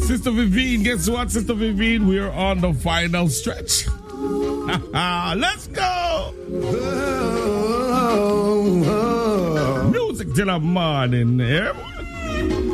Sister Vivine, guess what, Sister Vivine? We're on the final stretch. Let's go! Music till the morning.